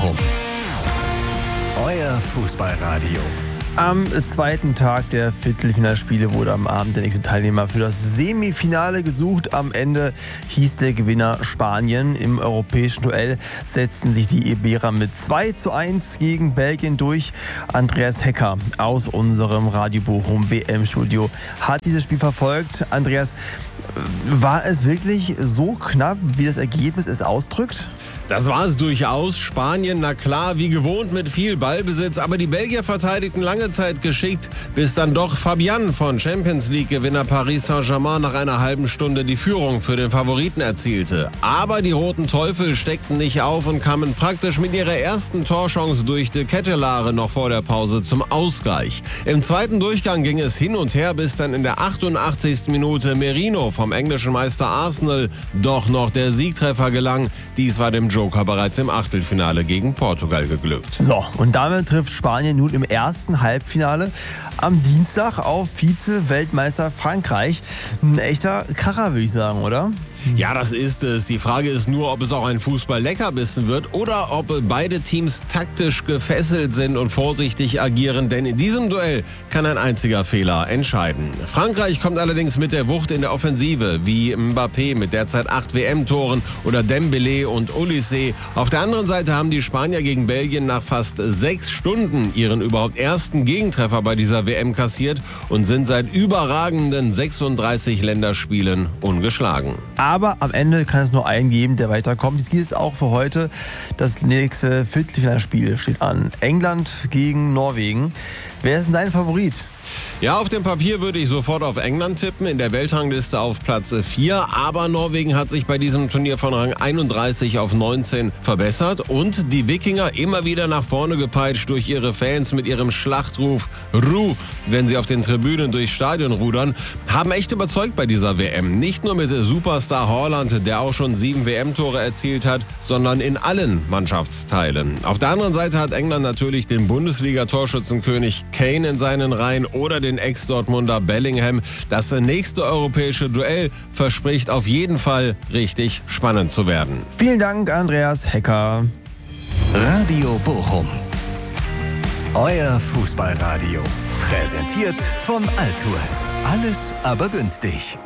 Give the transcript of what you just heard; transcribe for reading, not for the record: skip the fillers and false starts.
Bochum. Euer Fußballradio. Am zweiten Tag der Viertelfinalspiele wurde am Abend der nächste Teilnehmer für das Semifinale gesucht. Am Ende hieß der Gewinner Spanien. Im europäischen Duell setzten sich die Iberer mit 2:1 gegen Belgien durch. Andreas Hecker aus unserem Radio Bochum WM-Studio hat dieses Spiel verfolgt. Andreas, war es wirklich so knapp, wie das Ergebnis es ausdrückt? Das war es durchaus. Spanien, na klar, wie gewohnt mit viel Ballbesitz, aber die Belgier verteidigten lange Zeit geschickt, bis dann doch Fabian von Champions League-Gewinner Paris Saint-Germain nach einer halben Stunde die Führung für den Favoriten erzielte. Aber die Roten Teufel steckten nicht auf und kamen praktisch mit ihrer ersten Torchance durch de Ketelaere noch vor der Pause zum Ausgleich. Im zweiten Durchgang ging es hin und her, bis dann in der 88. Minute Merino vom englischen Meister Arsenal doch noch der Siegtreffer gelang. Dies war dem Joker bereits im Achtelfinale gegen Portugal geglückt. So, und damit trifft Spanien nun im ersten Halbfinale am Dienstag auf Vize-Weltmeister Frankreich. Ein echter Kracher, würde ich sagen, oder? Ja, das ist es. Die Frage ist nur, ob es auch ein Fußball-Leckerbissen wird oder ob beide Teams taktisch gefesselt sind und vorsichtig agieren, denn in diesem Duell kann ein einziger Fehler entscheiden. Frankreich kommt allerdings mit der Wucht in der Offensive, wie Mbappé mit derzeit 8 WM-Toren oder Dembélé und Olysée. Auf der anderen Seite haben die Spanier gegen Belgien nach fast 6 Stunden ihren überhaupt ersten Gegentreffer bei dieser WM kassiert und sind seit überragenden 36 Länderspielen ungeschlagen. Aber am Ende kann es nur einen geben, der weiterkommt. Dies gilt es auch für heute. Das nächste Viertelfinalspiel steht an. England gegen Norwegen. Wer ist denn dein Favorit? Ja, auf dem Papier würde ich sofort auf England tippen, in der Weltrangliste auf Platz 4. Aber Norwegen hat sich bei diesem Turnier von Rang 31 auf 19 verbessert und die Wikinger immer wieder nach vorne gepeitscht durch ihre Fans mit ihrem Schlachtruf Ru, wenn sie auf den Tribünen durchs Stadion rudern, haben echt überzeugt bei dieser WM. Nicht nur mit Superstar Haaland, der auch schon 7 WM-Tore erzielt hat, sondern in allen Mannschaftsteilen. Auf der anderen Seite hat England natürlich den Bundesliga-Torschützenkönig Kane in seinen Reihen oder den Ex-Dortmunder Bellingham. Das nächste europäische Duell verspricht auf jeden Fall richtig spannend zu werden. Vielen Dank, Andreas Hecker. Radio Bochum. Euer Fußballradio. Präsentiert von Altours. Alles aber günstig.